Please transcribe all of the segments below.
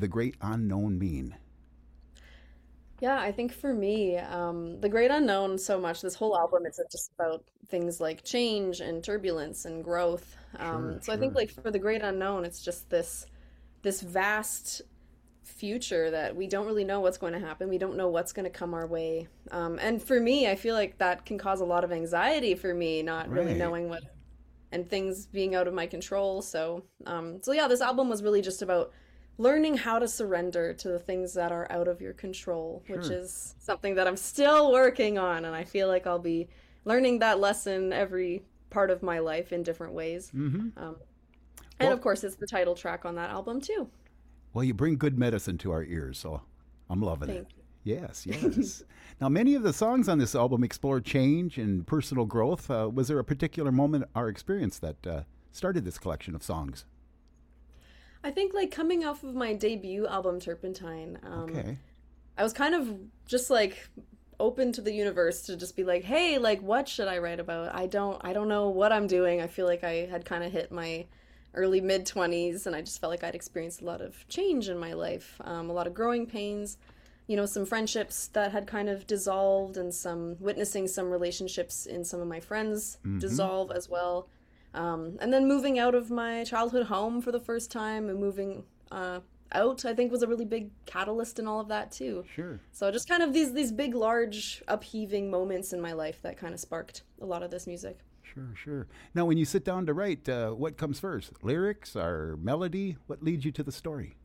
The Great Unknown mean? Yeah, I think for me, The Great Unknown so much, this whole album, it's just about things like change and turbulence and growth. Sure, So I think sure. like for The Great Unknown, it's just this vast future that we don't really know what's going to happen. We don't know what's going to come our way. And for me, I feel like that can cause a lot of anxiety for me, not really Right. knowing what and things being out of my control. So yeah, this album was really just about learning how to surrender to the things that are out of your control, which Sure. is something that I'm still working on, and I feel like I'll be learning that lesson every part of my life in different ways. Mm-hmm. Um, and Well, of course, it's the title track on that album too. well, you bring good medicine to our ears, so I'm loving it. Thank Yes, you. yes. Now, many of the songs on this album explore change and personal growth. Was there a particular moment or experience that started this collection of songs? I think like coming off of my debut album Turpentine, Okay. I was kind of just like open to the universe to just be like, hey, like what should I write about? I don't know what I'm doing. I feel like I had kind of hit my early mid 20s and I just felt like I'd experienced a lot of change in my life, a lot of growing pains, some friendships that had kind of dissolved and some witnessing some relationships in some of my friends Mm-hmm. dissolve as well. And then moving out of my childhood home for the first time and moving out, I think was a really big catalyst in all of that too. Sure. So just kind of these big, large, upheaving moments in my life that kind of sparked a lot of this music. Sure, sure. Now, when you sit down to write, what comes first? Lyrics or melody? What leads you to the story?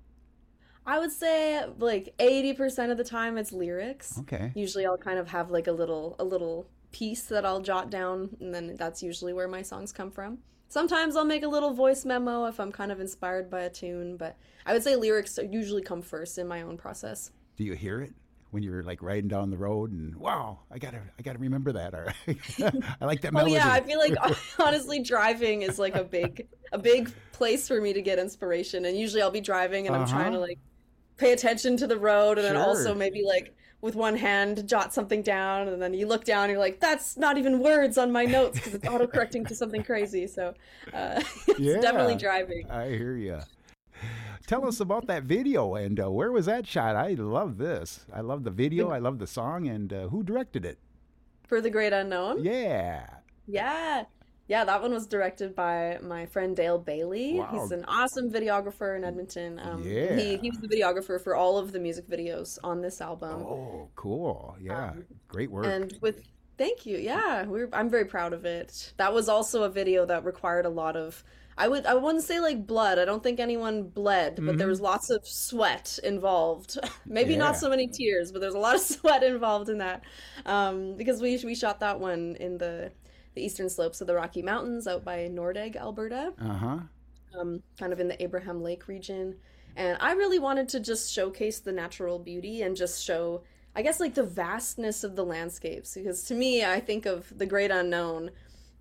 I would say like 80% of the time it's lyrics. Okay. Usually I'll kind of have like a little piece that I'll jot down and then that's usually where my songs come from. Sometimes I'll make a little voice memo if I'm kind of inspired by a tune, but I would say lyrics usually come first in my own process. Do you hear it when you're like riding down the road and wow, I gotta remember that. Or I like that Oh yeah, I melody. feel like honestly driving is like a big place for me to get inspiration and usually I'll be driving and I'm Uh trying huh. to like pay attention to the road and then also Sure. maybe like with one hand jot something down and then you look down and you're like that's not even words on my notes because it's autocorrecting to something crazy so it's definitely Yeah, driving. I hear you. Tell us about that video and where was that shot? I love this. I love the video. The, I love the song and who directed it? for the Great Unknown. Yeah. Yeah. Yeah, that one was directed by my friend Dale Bailey. He's Wow. an awesome videographer in Edmonton. And he Yeah. was the videographer for all of the music videos on this album. Oh, cool. Yeah. Um, Great work. and with thank you. Yeah, I'm very proud of it. That was also a video that required a lot of I wouldn't say like blood. I don't think anyone bled, but there Mm-hmm. was lots of sweat involved. Maybe not Yeah. so many tears, but there's a lot of sweat involved in that. Because we shot that one in the eastern slopes of the Rocky Mountains out by Nordegg, Alberta, Uh huh. kind of in the Abraham Lake region. And I really wanted to just showcase the natural beauty and just show, I guess, like the vastness of the landscapes. Because to me, I think of the Great Unknown.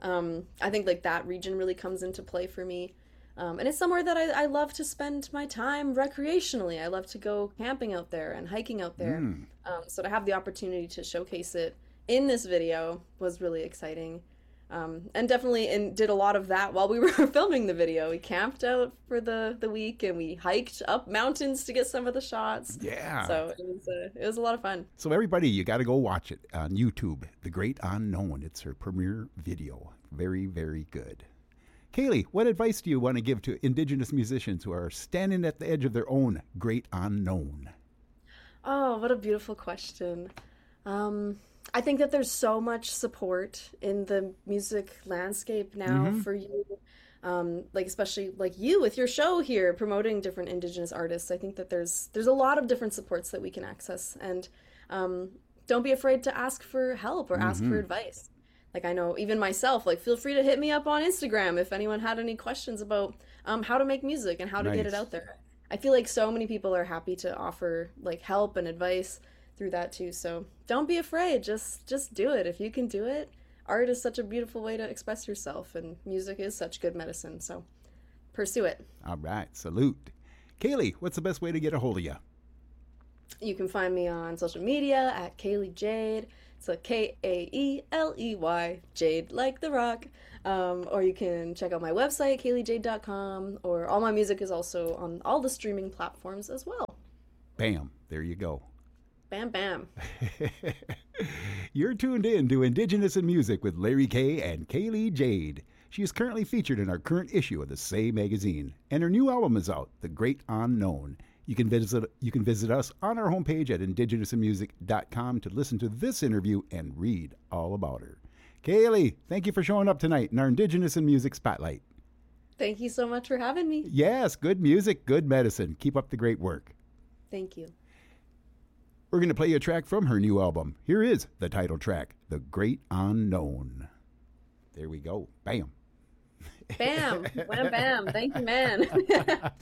I think like that region really comes into play for me. And it's somewhere that I love to spend my time recreationally. I love to go camping out there and hiking out there. Mm. So to have the opportunity to showcase it in this video was really exciting. And definitely did a lot of that while we were filming the video. We camped out for the week and we hiked up mountains to get some of the shots. Yeah. So it was a lot of fun. So everybody, you got to go watch it on YouTube. The Great Unknown. It's her premiere video. Very, very good. Kaylee, what advice do you want to give to Indigenous musicians who are standing at the edge of their own great unknown? Oh, what a beautiful question. Um, I think that there's so much support in the music landscape now Mm-hmm. for you. Like especially like you with your show here promoting different Indigenous artists. I think that there's a lot of different supports that we can access and um, don't be afraid to ask for help or ask for Mm-hmm. advice. Like I know even myself, like feel free to hit me up on Instagram if anyone had any questions about how to make music and how to get it Nice. out there. I feel like so many people are happy to offer like help and advice through that too. So don't be afraid. Just do it. If you can do it, art is such a beautiful way to express yourself and music is such good medicine. So pursue it. All right. Salute. Kaylee, what's the best way to get a hold of you? You can find me on social media at Kaylee Jade. It's a Kaeley, Jade like the rock. Or you can check out my website, KayleeJade.com, or all my music is also on all the streaming platforms as well. Bam. There you go. Bam, bam. You're tuned in to Indigenous in Music with Larry K. and Kaylee Jade. She is currently featured in our current issue of the Say magazine, and her new album is out, The Great Unknown. You can visit us on our homepage at indigenousinmusic.com to listen to this interview and read all about her. Kaylee, thank you for showing up tonight in our Indigenous in Music Spotlight. Thank you so much for having me. Yes, good music, good medicine. Keep up the great work. Thank you. We're going to play a track from her new album. Here is the title track, The Great Unknown. There we go. Bam. Bam. Wham, bam. Thank you, man.